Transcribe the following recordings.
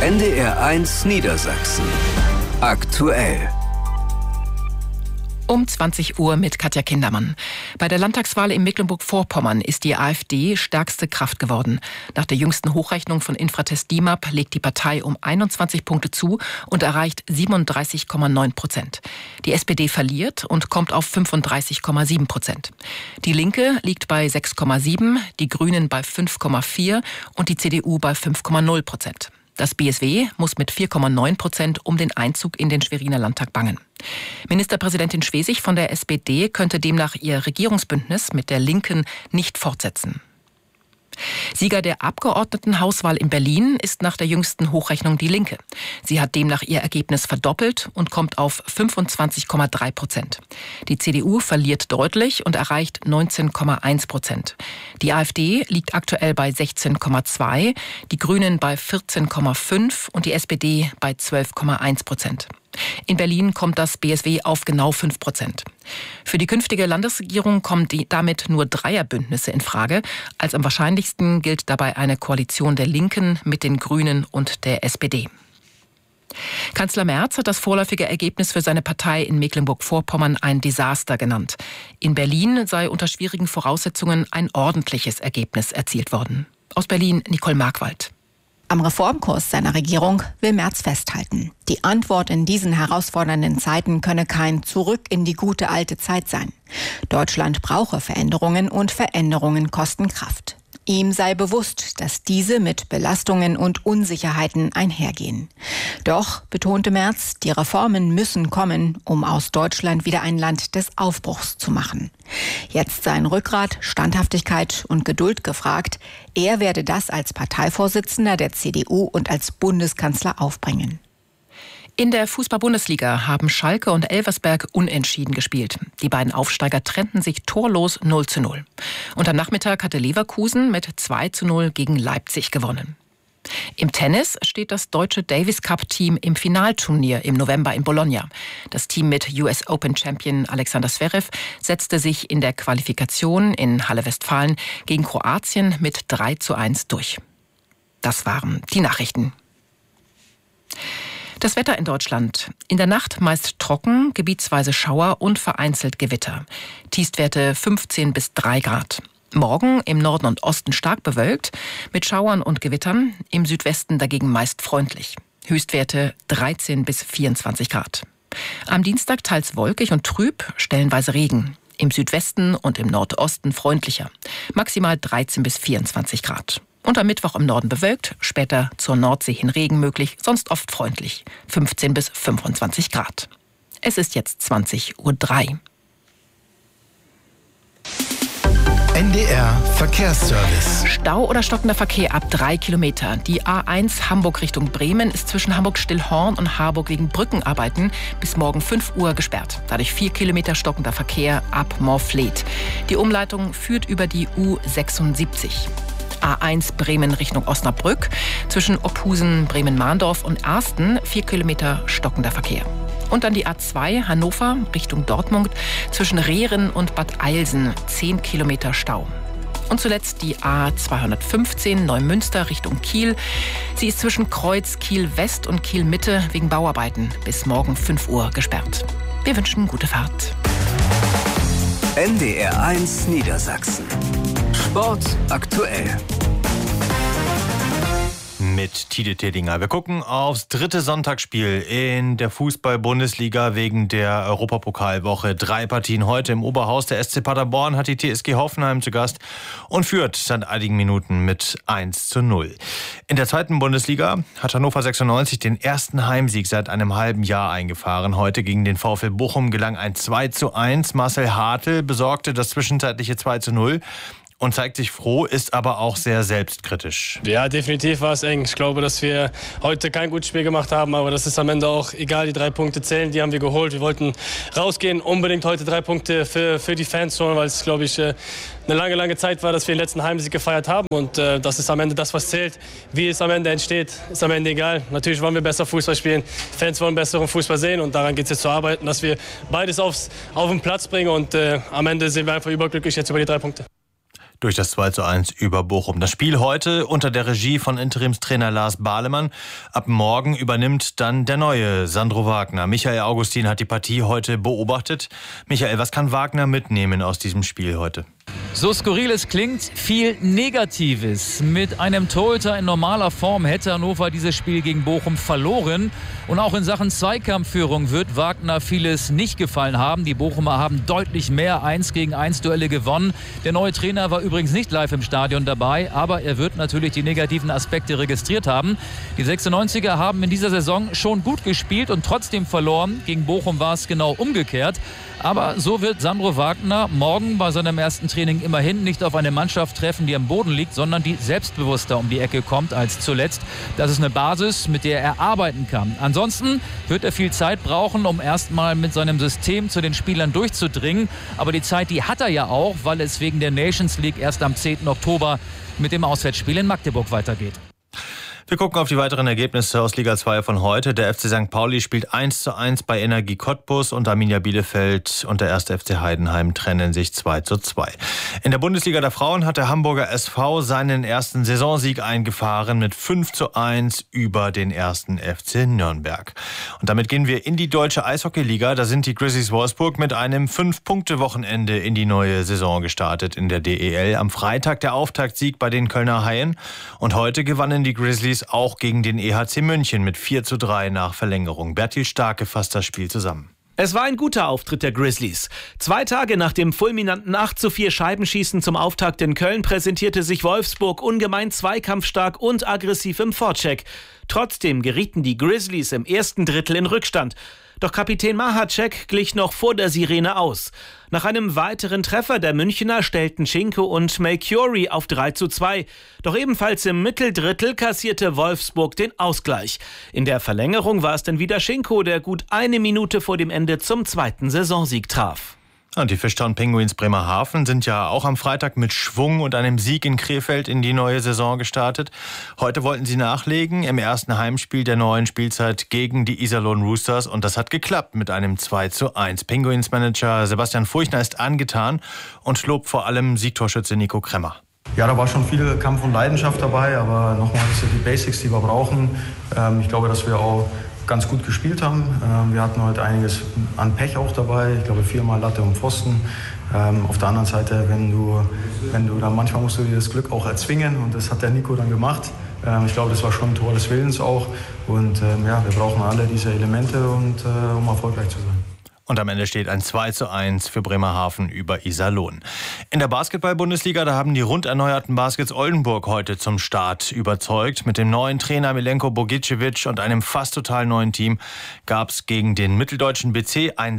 NDR1 Niedersachsen. Aktuell. Um 20 Uhr mit Katja Kindermann. Bei der Landtagswahl in Mecklenburg-Vorpommern ist die AfD stärkste Kraft geworden. Nach der jüngsten Hochrechnung von Infratest DIMAP legt die Partei um 21 Punkte zu und erreicht 37,9%. Die SPD verliert und kommt auf 35,7%. Die Linke liegt bei 6,7%, die Grünen bei 5,4% und die CDU bei 5,0%. Das BSW muss mit 4,9% um den Einzug in den Schweriner Landtag bangen. Ministerpräsidentin Schwesig von der SPD könnte demnach ihr Regierungsbündnis mit der Linken nicht fortsetzen. Sieger der Abgeordnetenhauswahl in Berlin ist nach der jüngsten Hochrechnung die Linke. Sie hat demnach ihr Ergebnis verdoppelt und kommt auf 25,3%. Die CDU verliert deutlich und erreicht 19,1%. Die AfD liegt aktuell bei 16,2%, die Grünen bei 14,5% und die SPD bei 12,1%. In Berlin kommt das BSW auf genau 5%. Für die künftige Landesregierung kommen damit nur Dreierbündnisse in Frage. Als am wahrscheinlichsten gilt dabei eine Koalition der Linken mit den Grünen und der SPD. Kanzler Merz hat das vorläufige Ergebnis für seine Partei in Mecklenburg-Vorpommern ein Desaster genannt. In Berlin sei unter schwierigen Voraussetzungen ein ordentliches Ergebnis erzielt worden. Aus Berlin Nicole Markwald. Am Reformkurs seiner Regierung will Merz festhalten. Die Antwort in diesen herausfordernden Zeiten könne kein Zurück in die gute alte Zeit sein. Deutschland brauche Veränderungen und Veränderungen kosten Kraft. Ihm sei bewusst, dass diese mit Belastungen und Unsicherheiten einhergehen. Doch, betonte Merz, die Reformen müssen kommen, um aus Deutschland wieder ein Land des Aufbruchs zu machen. Jetzt seien Rückgrat, Standhaftigkeit und Geduld gefragt. Er werde das als Parteivorsitzender der CDU und als Bundeskanzler aufbringen. In der Fußball-Bundesliga haben Schalke und Elversberg unentschieden gespielt. Die beiden Aufsteiger trennten sich torlos 0:0. Und am Nachmittag hatte Leverkusen mit 2:0 gegen Leipzig gewonnen. Im Tennis steht das deutsche Davis-Cup-Team im Finalturnier im November in Bologna. Das Team mit US-Open-Champion Alexander Zverev setzte sich in der Qualifikation in Halle-Westfalen gegen Kroatien mit 3:1 durch. Das waren die Nachrichten. Das Wetter in Deutschland. In der Nacht meist trocken, gebietsweise Schauer und vereinzelt Gewitter. Tiefstwerte 15 bis 3 Grad. Morgen im Norden und Osten stark bewölkt, mit Schauern und Gewittern, im Südwesten dagegen meist freundlich. Höchstwerte 13 bis 24 Grad. Am Dienstag teils wolkig und trüb, stellenweise Regen. Im Südwesten und im Nordosten freundlicher. Maximal 13 bis 24 Grad. Und am Mittwoch im Norden bewölkt, später zur Nordsee hin Regen möglich, sonst oft freundlich. 15 bis 25 Grad. Es ist jetzt 20:03 Uhr. NDR Verkehrsservice. Stau oder stockender Verkehr ab 3 Kilometer. Die A1 Hamburg Richtung Bremen ist zwischen Hamburg-Stillhorn und Harburg wegen Brückenarbeiten bis morgen 5 Uhr gesperrt. Dadurch 4 Kilometer stockender Verkehr ab Morfleet. Die Umleitung führt über die U76. A1 Bremen Richtung Osnabrück. Zwischen Ophusen, Bremen-Mahndorf und Arsten 4 Kilometer stockender Verkehr. Und dann die A2 Hannover Richtung Dortmund. Zwischen Rehren und Bad Eilsen 10 Kilometer Stau. Und zuletzt die A215 Neumünster Richtung Kiel. Sie ist zwischen Kreuz Kiel West und Kiel Mitte wegen Bauarbeiten bis morgen 5 Uhr gesperrt. Wir wünschen gute Fahrt. NDR1 Niedersachsen. Sport aktuell. Mit Tide Tedinger. Wir gucken aufs dritte Sonntagsspiel in der Fußball-Bundesliga wegen der Europapokalwoche. 3 Partien heute im Oberhaus. Der SC Paderborn hat die TSG Hoffenheim zu Gast und führt seit einigen Minuten mit 1:0. In der zweiten Bundesliga hat Hannover 96 den ersten Heimsieg seit einem halben Jahr eingefahren. Heute gegen den VfL Bochum gelang ein 2:1. Marcel Hartl besorgte das zwischenzeitliche 2:0. Und zeigt sich froh, ist aber auch sehr selbstkritisch. Ja, definitiv war es eng. Ich glaube, dass wir heute kein gutes Spiel gemacht haben, aber das ist am Ende auch egal. Die 3 Punkte zählen, die haben wir geholt. Wir wollten rausgehen, unbedingt heute 3 Punkte für die Fans holen, weil es, glaube ich, eine lange Zeit war, dass wir den letzten Heimsieg gefeiert haben. Und das ist am Ende das, was zählt. Wie es am Ende entsteht, ist am Ende egal. Natürlich wollen wir besser Fußball spielen. Fans wollen besseren Fußball sehen und daran geht es jetzt zu arbeiten, dass wir beides auf den Platz bringen. Und am Ende sind wir einfach überglücklich jetzt über die 3 Punkte. durch das 2:1 über Bochum. Das Spiel heute unter der Regie von Interimstrainer Lars Bahlemann. Ab morgen übernimmt dann der neue Sandro Wagner. Michael Augustin hat die Partie heute beobachtet. Michael, was kann Wagner mitnehmen aus diesem Spiel heute? So skurril es klingt, viel Negatives. Mit einem Torhüter in normaler Form hätte Hannover dieses Spiel gegen Bochum verloren. Und auch in Sachen Zweikampfführung wird Wagner vieles nicht gefallen haben. Die Bochumer haben deutlich mehr 1-gegen-1 Duelle gewonnen. Der neue Trainer war übrigens nicht live im Stadion dabei, aber er wird natürlich die negativen Aspekte registriert haben. Die 96er haben in dieser Saison schon gut gespielt und trotzdem verloren. Gegen Bochum war es genau umgekehrt. Aber so wird Sandro Wagner morgen bei seinem ersten Training immerhin nicht auf eine Mannschaft treffen, die am Boden liegt, sondern die selbstbewusster um die Ecke kommt als zuletzt. Das ist eine Basis, mit der er arbeiten kann. Ansonsten wird er viel Zeit brauchen, um erstmal mit seinem System zu den Spielern durchzudringen. Aber die Zeit, die hat er ja auch, weil es wegen der Nations League erst am 10. Oktober mit dem Auswärtsspiel in Magdeburg weitergeht. Wir gucken auf die weiteren Ergebnisse aus Liga 2 von heute. Der FC St. Pauli spielt 1:1 bei Energie Cottbus und Arminia Bielefeld und der 1. FC Heidenheim trennen sich 2:2. In der Bundesliga der Frauen hat der Hamburger SV seinen ersten Saisonsieg eingefahren mit 5:1 über den 1. FC Nürnberg. Und damit gehen wir in die deutsche Eishockeyliga. Da sind die Grizzlies Wolfsburg mit einem 5-Punkte-Wochenende in die neue Saison gestartet in der DEL. Am Freitag der Auftaktsieg bei den Kölner Haien und heute gewannen die Grizzlies auch gegen den EHC München mit 4:3 nach Verlängerung. Bertil Starke fasst das Spiel zusammen. Es war ein guter Auftritt der Grizzlies. 2 Tage nach dem fulminanten 8:4 Scheibenschießen zum Auftakt in Köln präsentierte sich Wolfsburg ungemein zweikampfstark und aggressiv im Vorcheck. Trotzdem gerieten die Grizzlies im ersten Drittel in Rückstand. Doch Kapitän Mahacek glich noch vor der Sirene aus. Nach einem weiteren Treffer der Münchner stellten Schinko und Melchiori auf 3:2. Doch ebenfalls im Mitteldrittel kassierte Wolfsburg den Ausgleich. In der Verlängerung war es dann wieder Schinko, der gut 1 Minute vor dem Ende zum 2. Saisonsieg traf. Und die Fischtown Penguins Bremerhaven sind ja auch am Freitag mit Schwung und einem Sieg in Krefeld in die neue Saison gestartet. Heute wollten sie nachlegen im ersten Heimspiel der neuen Spielzeit gegen die Iserlohn Roosters und das hat geklappt mit einem 2:1. Penguins-Manager Sebastian Furchner ist angetan und lobt vor allem Siegtorschütze Nico Kremmer. Ja, da war schon viel Kampf und Leidenschaft dabei, aber nochmal, das sind die Basics, die wir brauchen. Ich glaube, dass wir auch ganz gut gespielt haben. Wir hatten heute einiges an Pech auch dabei. Ich glaube, 4-mal Latte und Pfosten. Auf der anderen Seite, wenn du dann manchmal musst du dir das Glück auch erzwingen und das hat der Nico dann gemacht. Ich glaube, das war schon ein Tor des Willens auch. Und wir brauchen alle diese Elemente, um erfolgreich zu sein. Und am Ende steht ein 2:1 für Bremerhaven über Iserlohn. In der Basketball-Bundesliga, da haben die rund erneuerten Baskets Oldenburg heute zum Start überzeugt. Mit dem neuen Trainer Milenko Bogicevic und einem fast total neuen Team gab es gegen den mitteldeutschen BC ein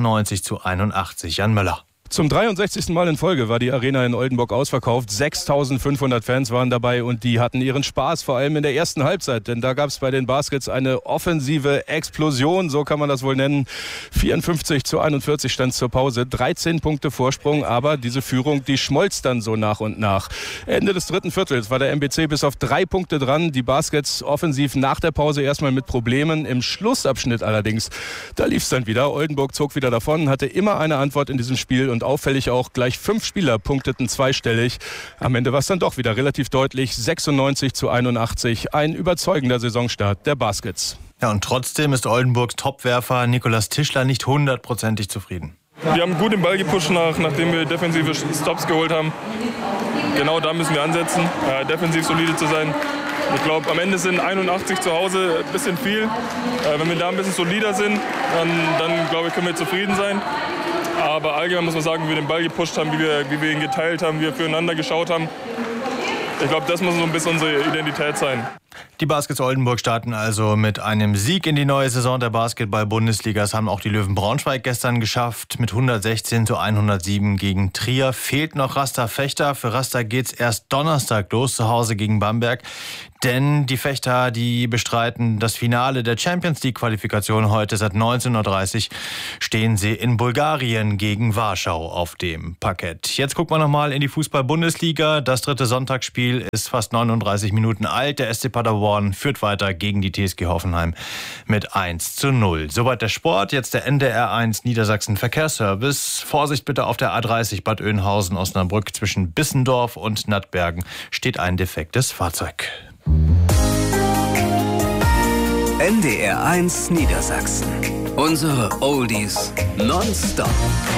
96:81. Jan Möller. Zum 63. Mal in Folge war die Arena in Oldenburg ausverkauft. 6.500 Fans waren dabei und die hatten ihren Spaß, vor allem in der ersten Halbzeit. Denn da gab es bei den Baskets eine offensive Explosion, so kann man das wohl nennen. 54:41 stand zur Pause, 13 Punkte Vorsprung, aber diese Führung, die schmolz dann so nach und nach. Ende des dritten Viertels war der MBC bis auf 3 Punkte dran. Die Baskets offensiv nach der Pause erstmal mit Problemen. Im Schlussabschnitt allerdings, da lief es dann wieder. Oldenburg zog wieder davon, hatte immer eine Antwort in diesem Spiel und auffällig auch gleich 5 Spieler punkteten zweistellig. Am Ende war es dann doch wieder relativ deutlich, 96:81. Ein überzeugender Saisonstart der Baskets. Ja, und trotzdem ist Oldenburgs Topwerfer Nikolaus Tischler nicht 100%ig zufrieden. Wir haben gut den Ball gepusht, nachdem wir defensive Stops geholt haben. Genau da müssen wir ansetzen, defensiv solide zu sein. Ich glaube, am Ende sind 81 zu Hause ein bisschen viel. Wenn wir da ein bisschen solider sind, dann glaube ich, können wir zufrieden sein. Aber allgemein muss man sagen, wie wir den Ball gepusht haben, wie wir ihn geteilt haben, wie wir füreinander geschaut haben. Ich glaube, das muss so ein bisschen unsere Identität sein. Die Baskets Oldenburg starten also mit einem Sieg in die neue Saison der Basketball-Bundesliga. Das haben auch die Löwen Braunschweig gestern geschafft mit 116:107 gegen Trier. Fehlt noch Rasta Fechter. Für Rasta geht's erst Donnerstag los, zu Hause gegen Bamberg. Denn die Fechter, die bestreiten das Finale der Champions-League-Qualifikation heute. Seit 19:30 Uhr stehen sie in Bulgarien gegen Warschau auf dem Parkett. Jetzt gucken wir nochmal in die Fußball-Bundesliga. Das dritte Sonntagsspiel ist fast 39 Minuten alt. Der SC Paderborn Paderborn führt weiter gegen die TSG Hoffenheim mit 1:0. Soweit der Sport. Jetzt der NDR1 Niedersachsen Verkehrsservice. Vorsicht bitte auf der A30 Bad Oeynhausen-Osnabrück zwischen Bissendorf und Nattbergen steht ein defektes Fahrzeug. NDR1 Niedersachsen. Unsere Oldies nonstop.